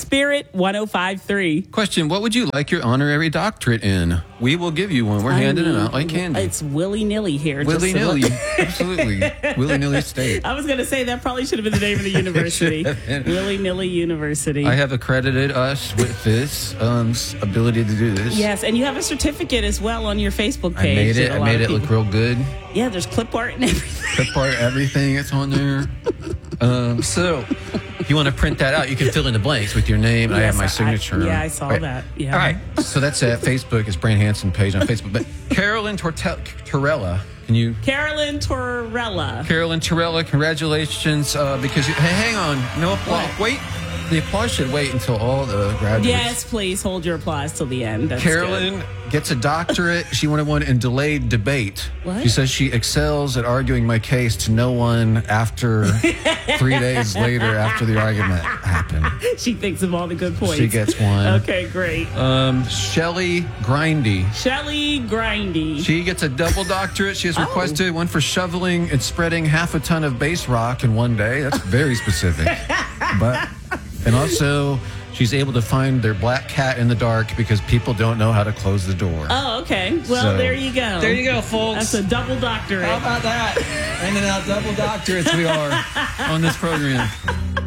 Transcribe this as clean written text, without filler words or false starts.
Spirit 105.3. Question, what would you like your honorary doctorate in? We will give you one. We're handing it out like candy. It's willy-nilly here. Willy-nilly. Absolutely. Willy-nilly State. I was going to say that probably should have been the name of the university. Willy-nilly University. I have accredited us with this ability to do this. Yes, and you have a certificate as well on your Facebook I page. made it look real good. Yeah, there's clip art and everything. Clip art, everything. It's on there. So if you want to print that out, you can fill in the blanks with your name. Yes, I have my signature. I saw that. Yeah. All right. So that's at Facebook. It's Brian Hansen page on Facebook. But Carolyn Torella, can you? Carolyn Torella. Carolyn Torella, congratulations. Because hang on, no applause. What? Wait. The applause should wait until all the graduates. Yes, please hold your applause till the end. That's Carolyn gets a doctorate. She won one in delayed debate. What? She says she excels at arguing my case to no one after 3 days later after the argument happened. She thinks of all the good points. She gets one. Okay, great. Shelley Grindy. Shelley Grindy. She gets a double doctorate. She has requested one for shoveling and spreading half a ton of base rock in one day. That's very specific. And also, she's able to find their black cat in the dark because people don't know how to close the door. Oh, okay. Well, there you go. There you go, folks. That's a double doctorate. How about that? Handing out double doctorates we are on this program.